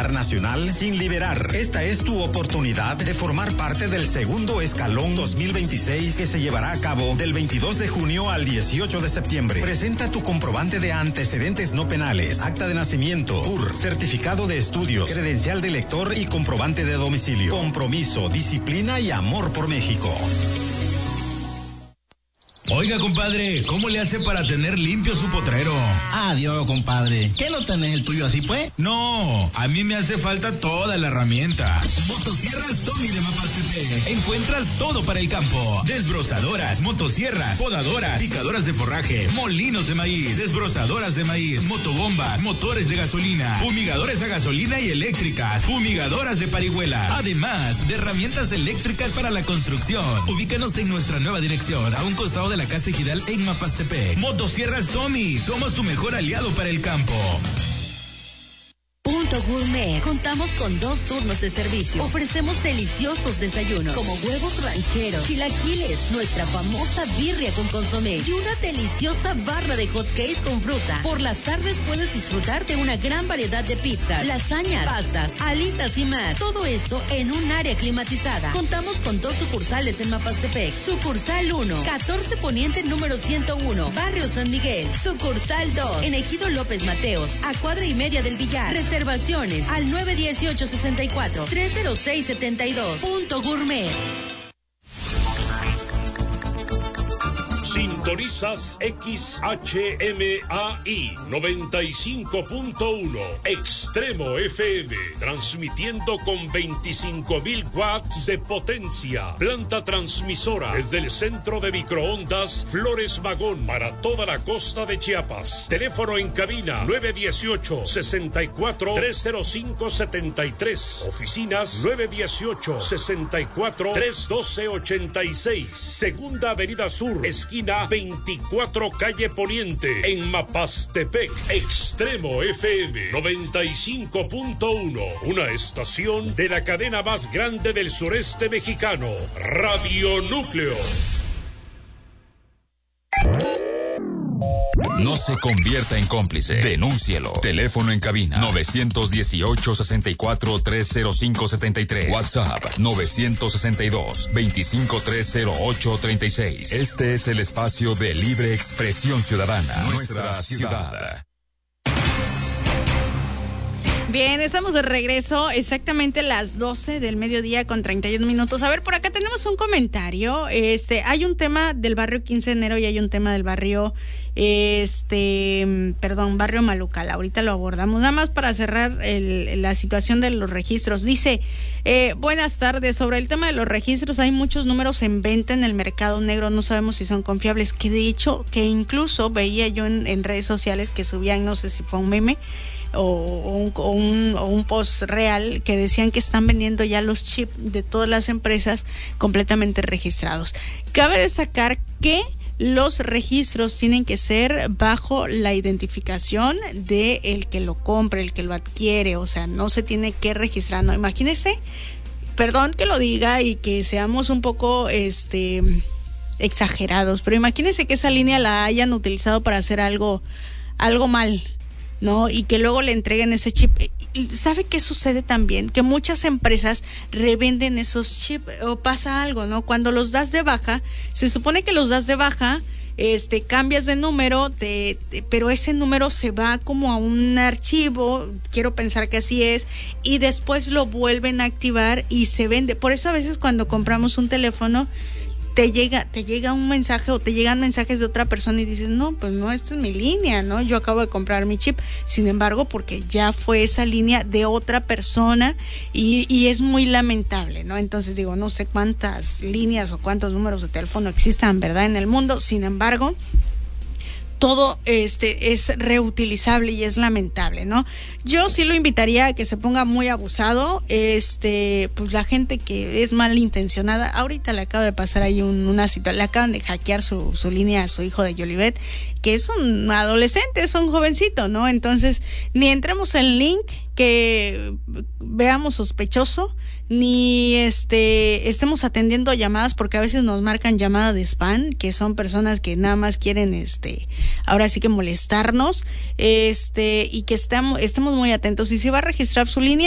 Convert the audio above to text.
Militar Nacional sin liberar. Esta es tu oportunidad de formar parte del segundo escalón 2026 que se llevará a cabo del 22 de junio al 18 de septiembre. Presenta tu comprobante de antecedentes no penales, acta de nacimiento, CUR, certificado de estudios, credencial de lector y comprobante de domicilio. Compromiso, disciplina y amor por México. Oiga, compadre, ¿cómo le hace para tener limpio su potrero? Adiós, compadre. ¿Qué no tenés el tuyo así, pues? No, a mí me hace falta toda la herramienta. Motosierras Tommy de Mapastepec. Encuentras todo para el campo. Desbrozadoras, motosierras, podadoras, picadoras de forraje, molinos de maíz, desbrozadoras de maíz, motobombas, motores de gasolina, fumigadores a gasolina y eléctricas, fumigadoras de parihuela. Además de herramientas eléctricas para la construcción. Ubícanos en nuestra nueva dirección, a un costado de la Casa Ejidal en Mapastepec. Motosierras Tommy, somos tu mejor aliado para el campo. Punto Gourmet. Contamos con 2 turnos de servicio. Ofrecemos deliciosos desayunos como huevos rancheros, chilaquiles, nuestra famosa birria con consomé y una deliciosa barra de hot cakes con fruta. Por las tardes puedes disfrutar de una gran variedad de pizzas, lasañas, pastas, alitas y más. Todo eso en un área climatizada. Contamos con 2 sucursales en Mapastepec. Sucursal 1, 14 Poniente número 101, Barrio San Miguel. Sucursal 2, en Ejido López Mateos, a cuadra y media del Villar. Reservaciones al 918-64-306-72. Punto Gourmet. Sintonizas XHMAI 95.1 Extremo FM, transmitiendo con 25,000 watts de potencia. Planta transmisora desde el centro de microondas Flores Magón para toda la costa de Chiapas. Teléfono en cabina 918-64-305-73. Oficinas 918-64-312-86. Segunda Avenida Sur, esquina 24 calle Poniente, en Mapastepec. Extremo FM 95.1, una estación de la cadena más grande del sureste mexicano, Radio Núcleo. No se convierta en cómplice. Denúncielo. Teléfono en cabina 918-64-305-73. WhatsApp 962-2530836. Este es el espacio de libre expresión ciudadana. Nuestra ciudad. Bien, estamos de regreso, exactamente las 12 del mediodía con 31 minutos. A ver, por acá tenemos un comentario. Hay un tema del barrio 15 de enero y hay un tema del barrio, barrio Malucal. Ahorita lo abordamos. Nada más para cerrar la situación de los registros. Dice, buenas tardes. Sobre el tema de los registros, hay muchos números en venta en el mercado negro. No sabemos si son confiables. Que de hecho, que incluso veía yo en redes sociales que subían, no sé si fue un meme o un post real, que decían que están vendiendo ya los chips de todas las empresas completamente registrados. Cabe destacar que los registros tienen que ser bajo la identificación de el que lo compra, el que lo adquiere, o sea, no se tiene que registrar. No, imagínense, perdón que lo diga y que seamos un poco exagerados, pero imagínense que esa línea la hayan utilizado para hacer algo mal, ¿no? Y que luego le entreguen ese chip. ¿Sabe qué sucede también? Que muchas empresas revenden esos chips o pasa algo, ¿no? Cuando los das de baja, se supone que los das de baja, cambias de número, pero ese número se va como a un archivo, quiero pensar que así es, y después lo vuelven a activar y se vende. Por eso a veces cuando compramos un teléfono, te llega un mensaje o te llegan mensajes de otra persona y dices, no, pues no, esta es mi línea, ¿no? Yo acabo de comprar mi chip. Sin embargo, porque ya fue esa línea de otra persona y es muy lamentable, ¿no? Entonces digo, no sé cuántas líneas o cuántos números de teléfono existan, ¿verdad? En el mundo. Sin embargo, todo es reutilizable y es lamentable, ¿no? Yo sí lo invitaría a que se ponga muy abusado, pues la gente que es malintencionada. Ahorita le acaba de pasar ahí una situación, le acaban de hackear su línea a su hijo de Jolivet, que es un adolescente, es un jovencito, ¿no? Entonces, ni entremos en link que veamos sospechoso, ni estemos atendiendo llamadas, porque a veces nos marcan llamada de spam, que son personas que nada más quieren ahora sí que molestarnos, y que estemos muy atentos. Y si va a registrar su línea,